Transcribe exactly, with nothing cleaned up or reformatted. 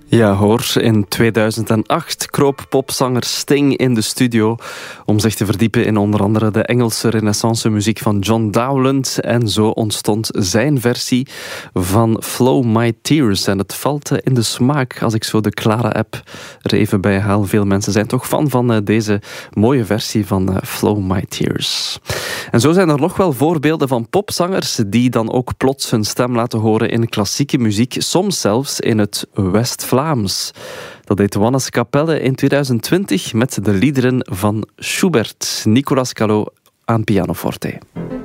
Ja hoor, in tweeduizend acht kroop popzanger Sting in de studio om zich te verdiepen in onder andere de Engelse renaissance muziek van John Dowland. En zo ontstond zijn versie van Flow My Tears. En het valt in de smaak als ik zo de Clara-app er even bij haal. Veel mensen zijn toch fan van deze mooie versie van Flow My Tears. En zo zijn er nog wel voorbeelden van popzangers die dan ook plots hun stem laten horen in klassieke muziek, soms zelfs in het West-Vlaams. Dat deed Wannes Capelle in tweeduizend twintig met de liederen van Schubert. Nicolas Calot aan pianoforte.